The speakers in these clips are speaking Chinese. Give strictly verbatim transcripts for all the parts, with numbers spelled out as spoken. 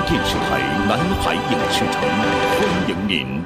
电视台南海影视城欢迎您。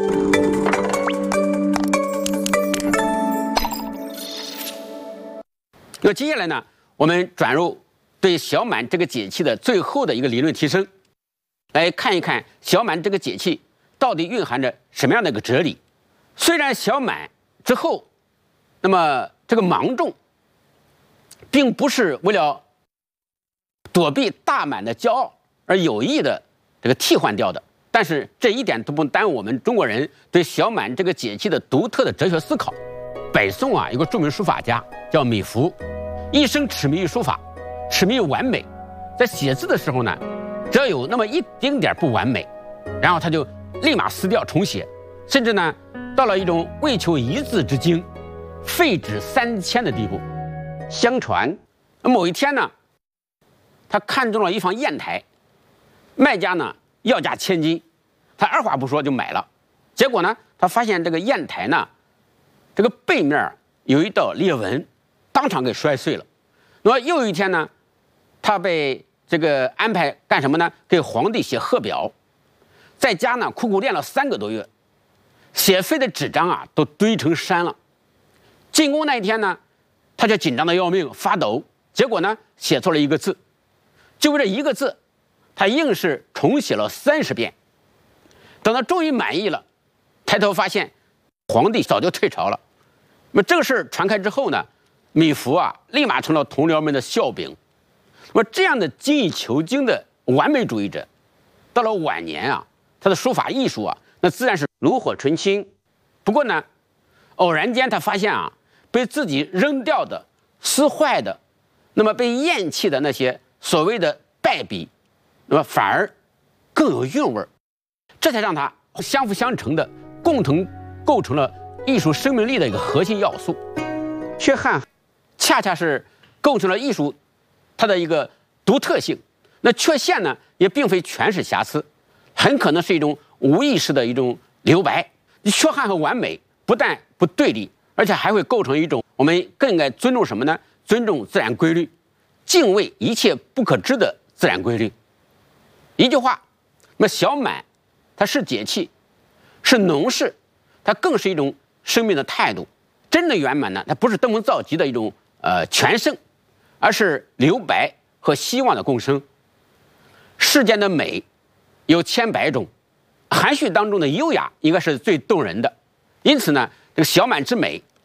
那接下来呢，我们转入对小满这个节气的最后的一个理论提升，来看一看小满这个节气到底蕴含着什么样的一个哲理。虽然小满之后，那么这个芒种，并不是为了躲避大满的骄傲而有意的这个替换掉的，但是这一点都不耽误我们中国人对小满这个节气的独特的哲学思考。北宋啊，有个著名书法家叫米芾，一生痴迷于书法，痴迷于完美。在写字的时候呢，只要有那么一丁点不完美，然后他就立马撕掉重写，甚至呢，到了一种为求一字之精，废纸三千的地步。相传，某一天呢，他看中了一方砚台，卖家呢要价千金，他二话不说就买了。结果呢，他发现这个砚台呢，这个背面有一道裂纹，当场给摔碎了。那么又一天呢，他被这个安排干什么呢？给皇帝写贺表，在家呢苦苦练了三个多月，写废的纸张啊都堆成山了。进宫那一天呢，他就紧张的要命，发抖。结果呢，写错了一个字，就为这一个字，他硬是重写了三十遍。等他终于满意了，抬头发现皇帝早就退朝了。那么这个事儿传开之后呢，米芾啊立马成了同僚们的笑柄。那么这样的精益求精的完美主义者，到了晚年啊，他的书法艺术啊，那自然是炉火纯青。不过呢，偶然间他发现啊，被自己扔掉的、撕坏的，那么被厌弃的那些所谓的败笔，那么反而更有韵味儿，这才让他相辅相成的共同构成了艺术生命力的一个核心要素。缺憾恰恰是构成了艺术它的一个独特性。那缺陷呢，也并非全是瑕疵，很可能是一种无意识的一种留白。缺憾和完美不但不对立，而且还会构成一种我们更应该尊重什么呢？尊重自然规律，敬畏一切不可知的自然规律。一句话，那么小满它是节气，是农事，它更是一种生命的态度。真的圆满呢，它不是登峰造极的一种呃全胜，而是留白和希望的共生。世间的美有千百种，含蓄当中的优雅应该是最动人的。因此呢，这个小满之美